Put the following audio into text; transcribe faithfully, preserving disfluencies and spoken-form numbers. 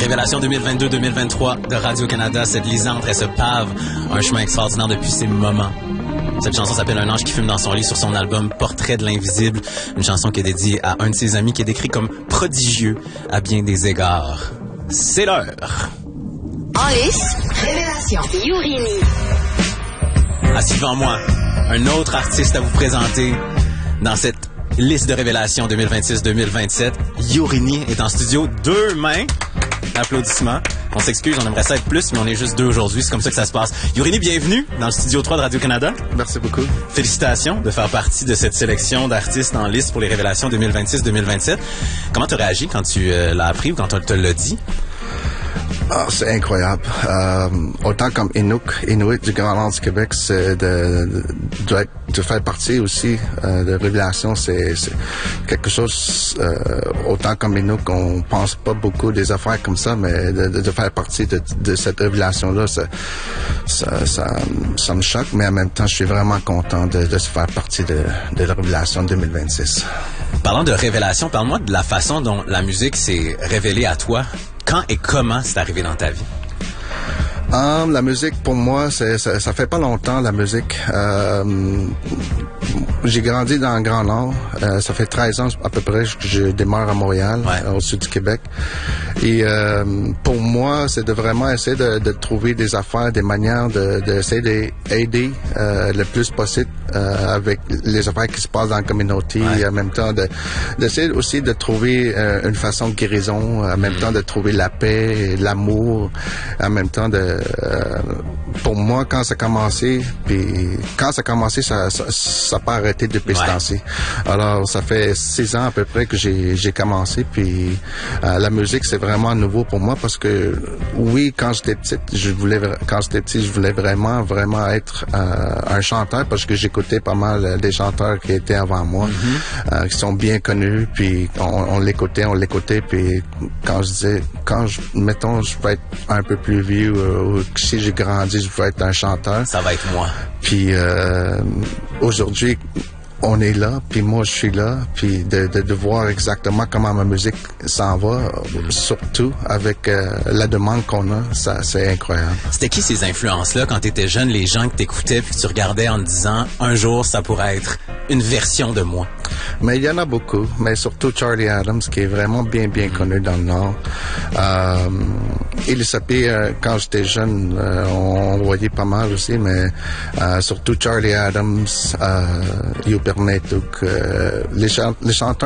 Révélation deux mille vingt-deux deux mille vingt-trois de Radio-Canada, cette Lisandre, elle se pave un chemin extraordinaire depuis ses moments. Cette chanson s'appelle Un ange qui fume dans son lit sur son album Portrait de l'invisible, une chanson qui est dédiée à un de ses amis qui est décrit comme prodigieux à bien des égards. C'est l'heure. En lice, Révélation Yorini. Assis devant moi, un autre artiste à vous présenter dans cette liste de Révélation deux mille vingt-six deux mille vingt-sept. Yorini est en studio, deux mains. Applaudissements. On s'excuse, on aimerait ça être plus, mais on est juste deux aujourd'hui. C'est comme ça que ça se passe. Yorini, bienvenue dans le studio trois de Radio-Canada. Merci beaucoup. Félicitations de faire partie de cette sélection d'artistes en liste pour les Révélations deux mille vingt-six deux mille vingt-sept. Comment tu as réagi quand tu euh, l'as appris ou quand on te l'a dit? Ah, c'est incroyable. Euh, autant comme Inuk, Inuit du Grand Nord du Québec, c'est de, de, de, de faire partie aussi euh, de Révélation, c'est, c'est quelque chose, euh, autant comme Inuk, on pense pas beaucoup des affaires comme ça, mais de, de, de faire partie de, de cette Révélation-là, ça, ça, ça, ça me choque, mais en même temps, je suis vraiment content de, de se faire partie de, de la Révélation deux mille vingt-six. Parlant de Révélation, parle-moi de la façon dont la musique s'est révélée à toi. Quand et comment c'est arrivé dans ta vie? Um, la musique, pour moi, c'est, ça, ça fait pas longtemps, la musique. Euh, j'ai grandi dans le Grand Nord. Euh, ça fait treize ans à peu près que je demeure à Montréal, ouais. euh, au sud du Québec. Et euh, pour moi, c'est de vraiment essayer de, de trouver des affaires, des manières de, d'essayer d'aider euh, le plus possible euh, avec les affaires qui se passent dans la communauté. Ouais. Et en même temps, de, d'essayer aussi de trouver euh, une façon de guérison, en même mmh. temps de trouver la paix, l'amour, en même temps de Euh, pour moi, quand ça a commencé, puis quand ça a commencé, ça ça, ça n'a pas arrêté depuis ce temps-ci. Alors, ça fait six ans à peu près que j'ai j'ai commencé, puis euh, la musique, c'est vraiment nouveau pour moi parce que, oui, quand j'étais petite, je voulais, quand j'étais petit, je voulais vraiment, vraiment être euh, un chanteur parce que j'écoutais pas mal des chanteurs qui étaient avant moi, mm-hmm. euh, qui sont bien connus, puis on, on l'écoutait, on l'écoutait, puis quand je disais, quand je, mettons, je vais être un peu plus vieux, euh, si j'ai grandi, je veux être un chanteur. Ça va être moi. Puis euh, aujourd'hui, on est là, puis moi je suis là, puis de, de, de voir exactement comment ma musique s'en va, mm. surtout avec euh, la demande qu'on a, ça c'est incroyable. C'était qui ces influences-là quand tu étais jeune, les gens que t'écoutais puis que tu regardais en te disant un jour ça pourrait être une version de moi? Mais il y en a beaucoup, mais surtout Charlie Adams qui est vraiment bien bien connu dans le Nord. Euh, il s'appelait euh, quand j'étais jeune, euh, on, on voyait pas mal aussi, mais euh, surtout Charlie Adams, euh, Permettuk, euh, les, chant- les chanteurs